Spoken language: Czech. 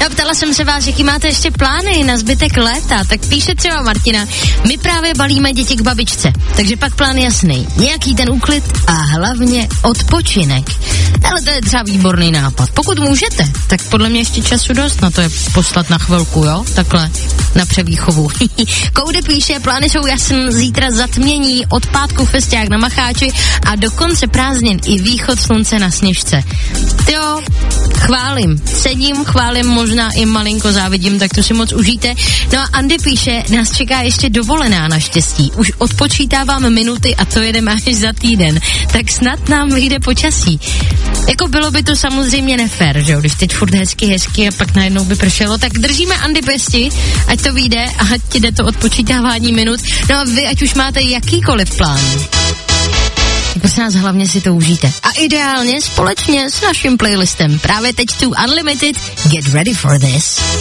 No, ptala jsem se vás, jaký máte ještě plány na zbytek léta, tak píše třeba Martina, my právě balíme děti k babičce, takže pak plán jasný, nějaký ten úklid a hlavně odpočinek. Ale to je třeba výborný nápad. Pokud můžete, tak podle mě ještě času dost na to je poslat na chvilku, jo, takhle, na převýchovu. Koude píše, plány jsou jasný, zítra zatmění, od pátku festiák na Macháči a do konce prázdnin i východ slunce na Sněžce. Jo, chválím, možná i malinko závidím, tak to si moc užijte. No a Andy píše, nás čeká ještě dovolená naštěstí. Už odpočítávám minuty a to jedeme až za týden. Tak snad nám vyjde počasí. Jako bylo by to samozřejmě nefér, že jo, když teď furt hezky a pak najednou by pršelo, tak držíme Andy pěsti, ať to vyjde a ať ti jde to odpočítávání minut. No a vy, ať už máte jakýkoliv plán. Prosím nás, hlavně si to užijte. A ideálně společně s naším playlistem. Právě teď tu Unlimited, get ready for this.